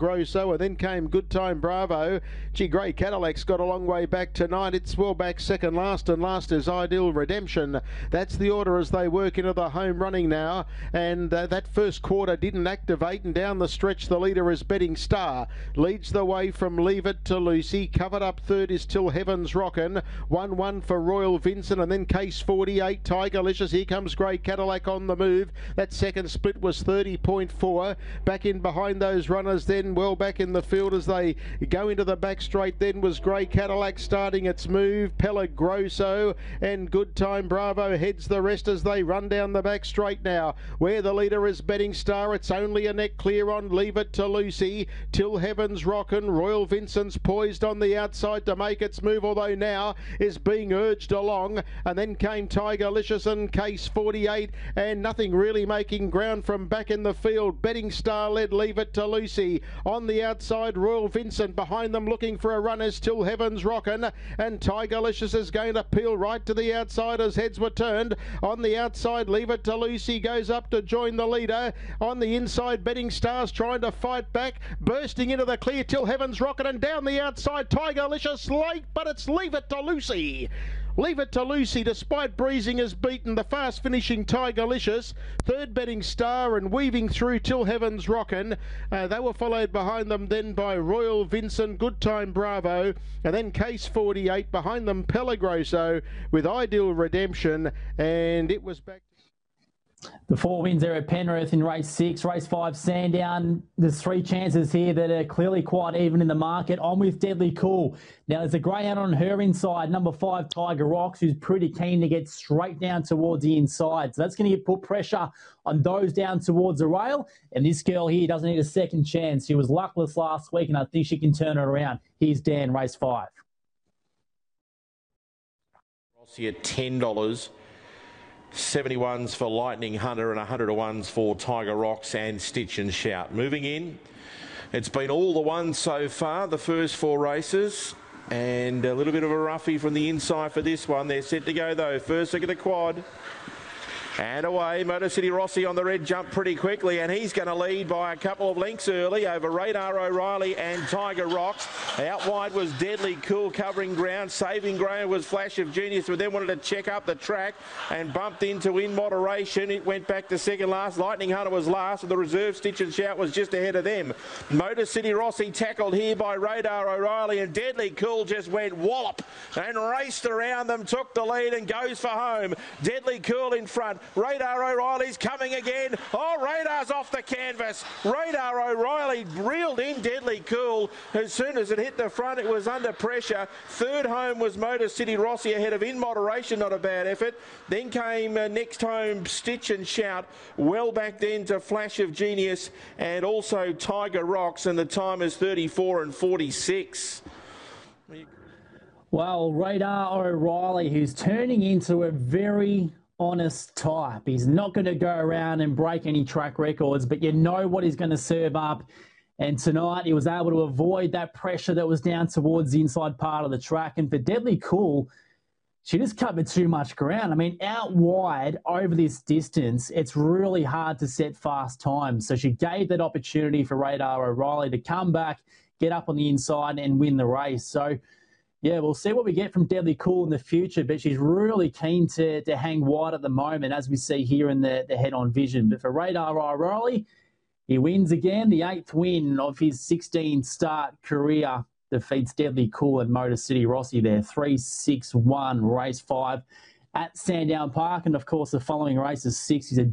Grosso, and then came Good Time Bravo. Gee, Grey Cadillac's got a long way back tonight. It's well back second last, and last is Ideal Redemption. That's the order as they work into the home running now, and that first quarter didn't activate, and down the stretch the leader is Betting Star. Leads the way from Leave It to Lucy. Covered up third is Till Heaven's Rockin'. 1-1 for Royal Vincent, and then Case 48, Tigerlicious. Here comes Grey Cadillac on the move. That second split was 30.4. Back in behind those runners then, well back in the field as they go into the back straight then was Grey Cadillac starting its move. Grosso and Good Time Bravo heads the rest as they run down the back straight now. Where the leader is Betting Star, it's only a neck clear on Leave It to Lucy. Till Heaven's Rockin'. Royal Vincent's poised on the outside to make its move, although now is being urged along. And then came Tigerlicious and Case 48, and nothing really making ground from back in the field. Betting Star led Leave It to Lucy. On the outside, Royal Vincent. Behind them looking for a run is Till Heaven's Rockin', and Tigerlicious is going to peel right to the outside as heads were turned. On the outside, Leave It to Lucy goes up to join the leader. On the inside, Betting Star's trying to fight back, bursting into the clear. Till Heaven's Rockin', and down the outside, Tigerlicious late, but it's Leave It to Lucy. Leave It to Lucy, despite breezing, has beaten the fast finishing Tigerlicious. Third Betting Star, and weaving through Till Heaven's Rockin'. They were followed behind them then by Royal Vincent, Good Time Bravo, and then Case 48. Behind them Grosso with Ideal Redemption, and it was back. The 4 wins there at Penrith in race 6. Race 5, Sandown. There's 3 chances here that are clearly quite even in the market. On with Deadly Cool. Now there's a greyhound on her inside, number 5, Tiger Rocks, who's pretty keen to get straight down towards the inside. So that's going to put pressure on those down towards the rail. And this girl here doesn't need a second chance. She was luckless last week, and I think she can turn it around. Here's Dan, race 5. Rossi at $10. 71s for Lightning Hunter and 100 to 1s for Tiger Rocks and Stitch and Shout. Moving in, it's been all the ones so far, the first 4 races, and a little bit of a roughie from the inside for this one. They're set to go though. First look at the quad. And away, Motor City Rossi on the red jump pretty quickly, and he's going to lead by a couple of lengths early over Radar O'Reilly and Tiger Rocks. Out wide was Deadly Cool covering ground. Saving ground was Flash of Genius, but then wanted to check up the track and bumped into In Moderation. It went back to second last. Lightning Hunter was last, and the reserve Stitch and Shout was just ahead of them. Motor City Rossi tackled here by Radar O'Reilly, and Deadly Cool just went wallop and raced around them, took the lead and goes for home. Deadly Cool in front. Radar O'Reilly's coming again. Oh, Radar's off the canvas. Radar O'Reilly reeled in Deadly Cool. As soon as it hit the front, it was under pressure. Third home was Motor City Rossi ahead of In Moderation, not a bad effort. Then came next home Stitch and Shout. Well back then to Flash of Genius and also Tiger Rocks, and the time is 34 and 46. Well, Radar O'Reilly, who's turning into a very honest type. He's not going to go around and break any track records, but you know what he's going to serve up. And tonight he was able to avoid that pressure that was down towards the inside part of the track. And for Deadly Cool, she just covered too much ground. I mean, out wide over this distance, it's really hard to set fast times. So she gave that opportunity for Radar O'Reilly to come back, get up on the inside and win the race. So yeah, we'll see what we get from Deadly Cool in the future, but she's really keen to hang wide at the moment, as we see here in the head-on vision. But for Radar O'Reilly, he wins again, the 8th win of his 16-start career, defeats Deadly Cool and Motor City Rossi there, 3-6-1, race 5 at Sandown Park. And, of course, the following race is 6. He's a